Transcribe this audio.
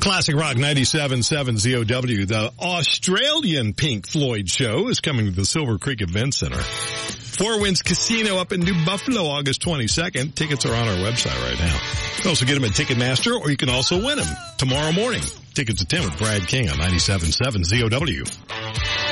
Classic Rock 97.7 ZOW. The Australian Pink Floyd show is coming to the Silver Creek Event Center. Four Winds Casino up in New Buffalo, August 22nd. Tickets are on our website right now. You can also get them at Ticketmaster, or you can also win them tomorrow morning. Tickets at 10 with Brad King on 97.7 ZOW.